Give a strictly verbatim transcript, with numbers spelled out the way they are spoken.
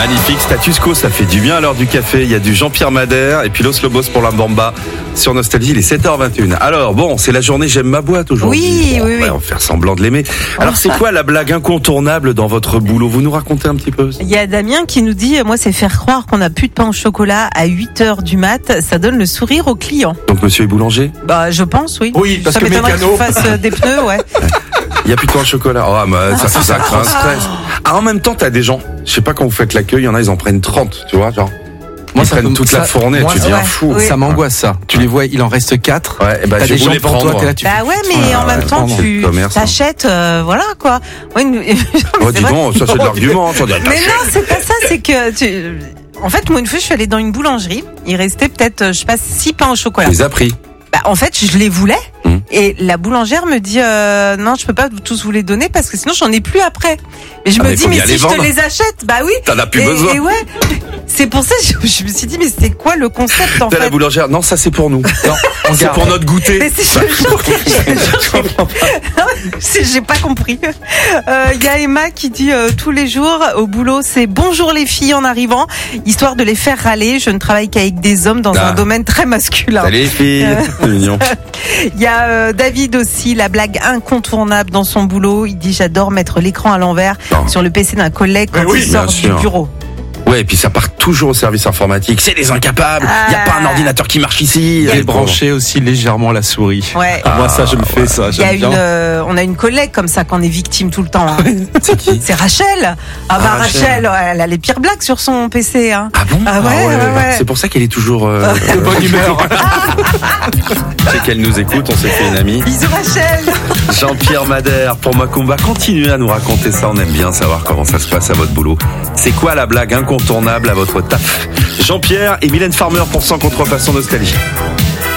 Magnifique, status quo, ça fait du bien à l'heure du café. Il y a du Jean-Pierre Madère et puis Los Lobos pour la Bamba sur Nostalgie, il est sept heures vingt et une. Alors bon, c'est la journée J'aime ma boîte aujourd'hui. Oui, bon, oui, oui. On va faire semblant de l'aimer. Alors c'est quoi la blague incontournable dans votre boulot? Vous nous racontez un petit peu? Il y a Damien qui nous dit, moi c'est faire croire qu'on n'a plus de pain au chocolat à huit heures du mat, ça donne le sourire aux clients. Donc monsieur est boulanger? Bah je pense, oui. Oui, parce ça que m'étonnerait mécano. qu'il fasse euh, des pneus, ouais. Il y a plus de pain au chocolat. Oh, bah, ça, ça, ça crée un stress. Ah, en même temps, t'as des gens, je sais pas quand vous faites l'accueil, il y en a, ils en prennent trente, tu vois, genre. Moi, ils ça prennent me- toute ça- la fournée, moi, tu ça- deviens ouais, fou. oui. Ça m'angoisse ça. Tu les vois, il en reste quatre. Ouais, et bah, T'as je des gens voulais devant toi, prendre. t'es là, tu Bah ouais, mais Ah, en même ouais, temps, prendre. tu Commerce, hein. t'achètes, euh, voilà quoi. Ouais, une- Oh, c'est dis vrai. donc, ça c'est de l'argument. hein, ça doit être- Mais non, c'est pas ça, c'est que tu... En fait, moi une fois, je suis allée dans une boulangerie. Il restait peut-être, euh, je sais pas, six pains au chocolat. Tu les as pris. Bah, en fait, je les voulais. Hum. Et la boulangère me dit euh, non, je peux pas tous vous les donner parce que sinon j'en ai plus après. Et je Ah, me mais dis faut mais bien si les je te vendre. les achète, bah oui. T'en as plus et, besoin. Et ouais, c'est pour ça que je, je me suis dit mais c'est quoi le concept en T'as la fait? boulangère. Non, ça c'est pour nous. Non, on c'est garde. pour notre goûter. Mais c'est je te jure, je te jure, j'ai- c'est- j'ai pas compris. Il y a Emma qui dit euh, tous les jours au boulot c'est bonjour les filles en arrivant, histoire de les faire râler. Je ne travaille qu'avec des hommes dans Ah. un domaine très masculin. Salut les filles. Euh. C'est mignon. Il y a euh, David aussi, la blague incontournable dans son boulot. Il dit j'adore mettre l'écran à l'envers Non. sur le P C d'un collègue quand Mais oui, il sort bien du sûr. bureau. Ouais, et puis ça part toujours au service informatique. C'est des incapables. Il y a pas un Ah. ordinateur qui marche ici. Et Les brancher aussi légèrement la souris. Ouais. Moi, ça, je le fais, ça. Il y a J'aime une, bien. euh, on a une collègue comme ça qu'on est victime tout le temps. hein. C'est qui? C'est Rachel. Ah bah Ah, Rachel. Rachel, ouais, elle a les pires blagues sur son P C. Hein. Ah bon? Ah ouais, ouais, ouais. C'est pour ça qu'elle est toujours euh, De bonne humeur. c'est qu'elle nous écoute, on s'est fait une amie. Bisous Rachel. Jean-Pierre Madère pour Macumba. Continuez à nous raconter ça, on aime bien savoir comment ça se passe à votre boulot. C'est quoi la blague incontournable à votre taf? Jean-Pierre et Mylène Farmer pour cent contrefaçon Nostalgie.